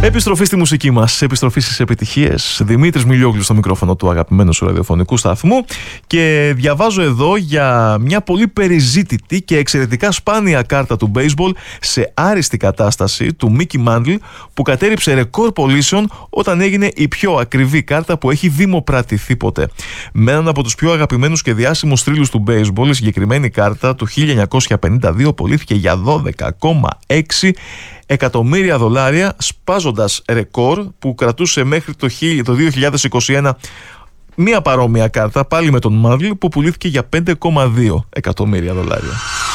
Επιστροφή στη μουσική μας, επιστροφή στις επιτυχίες. Δημήτρης Μιλιόγλου στο μικρόφωνο του αγαπημένου σου ραδιοφωνικού σταθμού και διαβάζω εδώ για μια πολύ περιζήτητη και εξαιρετικά σπάνια κάρτα του baseball σε άριστη κατάσταση του Mickey Mantle που κατέριψε ρεκόρ πωλήσεων όταν έγινε η πιο ακριβή κάρτα που έχει δημοπρατηθεί ποτέ. Με έναν από τους πιο αγαπημένους και διάσημους θρύλους του baseball, η συγκεκριμένη κάρτα του 1952 πωλήθηκε για $12,6 εκατομμύρια, σπάζοντας ρεκόρ που κρατούσε μέχρι το 2021 μία παρόμοια κάρτα, πάλι με τον Mantle, που πουλήθηκε για $5,2 εκατομμύρια.